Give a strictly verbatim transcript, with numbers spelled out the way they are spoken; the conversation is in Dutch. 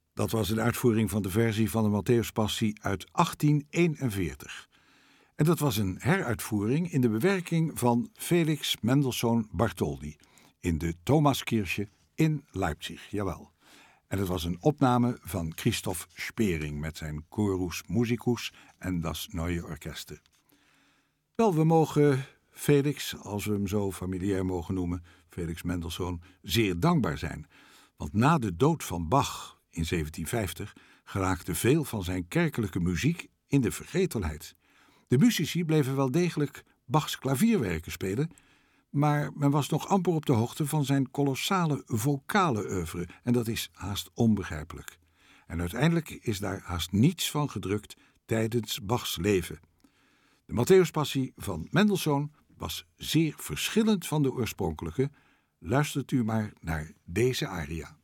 Dat was een uitvoering van de versie van de Matthäuspassie uit achttien eenenveertig. En dat was een heruitvoering in de bewerking van Felix Mendelssohn Bartholdy in de Thomaskirche in Leipzig, jawel. En het was een opname van Christoph Spering met zijn Chorus Musicus en Das Neue Orchester. Wel, we mogen Felix, als we hem zo familiair mogen noemen, Felix Mendelssohn, zeer dankbaar zijn. Want na de dood van Bach in zeventien vijftig geraakte veel van zijn kerkelijke muziek in de vergetelheid. De musici bleven wel degelijk Bachs klavierwerken spelen, maar men was nog amper op de hoogte van zijn kolossale vocale oeuvre, en dat is haast onbegrijpelijk. En uiteindelijk is daar haast niets van gedrukt tijdens Bachs leven. De Matthäuspassie van Mendelssohn was zeer verschillend van de oorspronkelijke. Luistert u maar naar deze aria.